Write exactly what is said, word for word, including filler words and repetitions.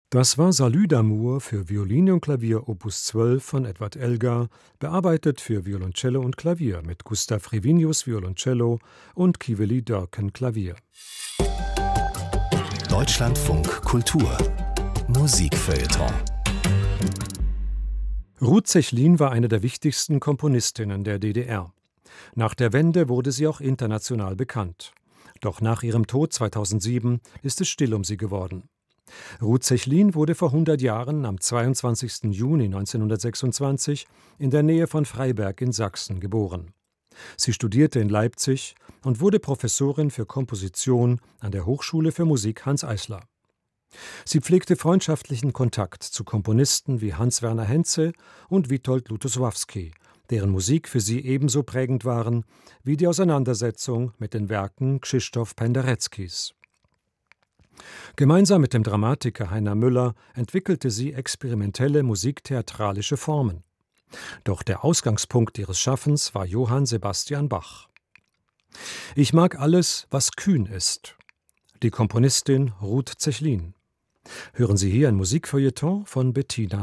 Das war Salü d'Amour für Violine und Klavier Opus zwölf von Edward Elgar, bearbeitet für Violoncello und Klavier mit Gustav Revinius Violoncello und Kiveli Dörken Klavier. Deutschlandfunk Kultur Musikfeuilleton. Ruth Zechlin war eine der wichtigsten Komponistinnen der D D R. Nach der Wende wurde sie auch international bekannt. Doch nach ihrem Tod zweitausendsieben ist es still um sie geworden. Ruth Zechlin wurde vor hundert Jahren am zweiundzwanzigsten Juni neunzehnhundertsechsundzwanzig in der Nähe von Freiberg in Sachsen geboren. Sie studierte in Leipzig und wurde Professorin für Komposition an der Hochschule für Musik Hanns Eisler. Sie pflegte freundschaftlichen Kontakt zu Komponisten wie Hans-Werner Henze und Witold Lutosławski, deren Musik für sie ebenso prägend waren wie die Auseinandersetzung mit den Werken Krzysztof Pendereckis. Gemeinsam mit dem Dramatiker Heiner Müller entwickelte sie experimentelle musiktheatralische Formen. Doch der Ausgangspunkt ihres Schaffens war Johann Sebastian Bach. Ich mag alles, was kühn ist. Die Komponistin Ruth Zechlin. Hören Sie hier ein Musikfeuilleton von Bettina